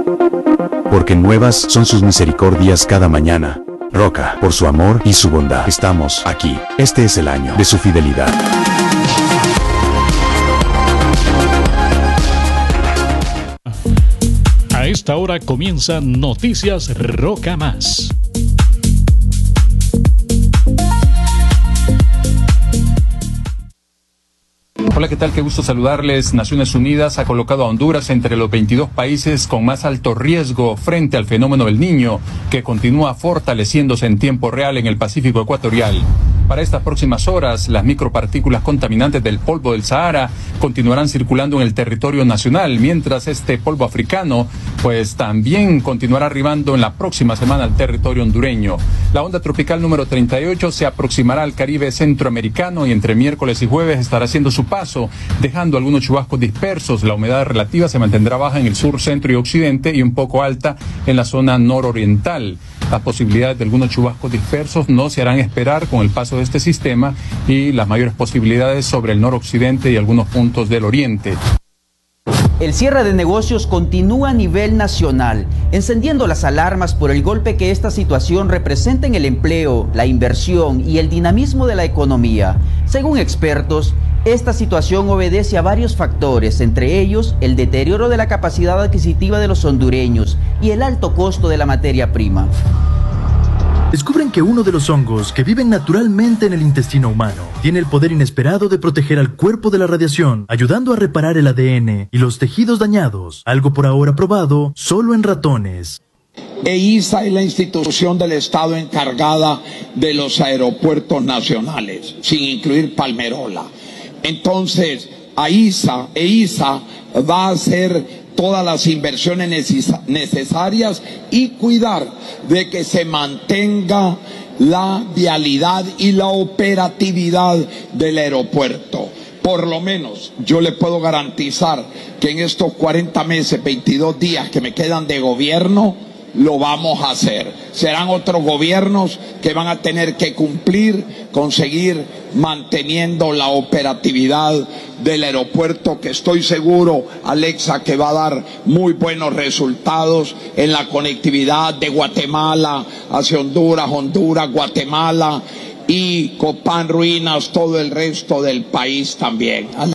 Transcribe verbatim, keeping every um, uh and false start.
Porque nuevas son sus misericordias cada mañana. Roca, por su amor y su bondad, estamos aquí. Este es el año de su fidelidad. A esta hora comienzan Noticias Roca Más. Hola, ¿qué tal? Qué gusto saludarles. Naciones Unidas ha colocado a Honduras entre los veintidós países con más alto riesgo frente al fenómeno del Niño, que continúa fortaleciéndose en tiempo real en el Pacífico ecuatorial. Para estas próximas horas, las micropartículas contaminantes del polvo del Sahara continuarán circulando en el territorio nacional, mientras este polvo africano, pues también continuará arribando en la próxima semana al territorio hondureño. La onda tropical número treinta y ocho se aproximará al Caribe centroamericano y entre miércoles y jueves estará haciendo su paso, dejando algunos chubascos dispersos. La humedad relativa se mantendrá baja en el sur, centro y occidente y un poco alta en la zona nororiental. Las posibilidades de algunos chubascos dispersos no se harán esperar con el paso de este sistema y las mayores posibilidades sobre el noroccidente y algunos puntos del oriente. El cierre de negocios continúa a nivel nacional, encendiendo las alarmas por el golpe que esta situación representa en el empleo, la inversión y el dinamismo de la economía. Según expertos, esta situación obedece a varios factores, entre ellos el deterioro de la capacidad adquisitiva de los hondureños y el alto costo de la materia prima. Descubren que uno de los hongos que viven naturalmente en el intestino humano tiene el poder inesperado de proteger al cuerpo de la radiación, ayudando a reparar el A D N y los tejidos dañados, algo por ahora probado solo en ratones. E I S A es la institución del Estado encargada de los aeropuertos nacionales, sin incluir Palmerola. Entonces, A I S A, E I S A va a hacer todas las inversiones necesarias y cuidar de que se mantenga la vialidad y la operatividad del aeropuerto. Por lo menos yo le puedo garantizar que en estos cuarenta meses, veintidós días que me quedan de gobierno, lo vamos a hacer. Serán otros gobiernos que van a tener que cumplir, conseguir manteniendo la operatividad del aeropuerto, que estoy seguro, Alexa, que va a dar muy buenos resultados en la conectividad de Guatemala hacia Honduras, Honduras, Guatemala y Copán, Ruinas, todo el resto del país también.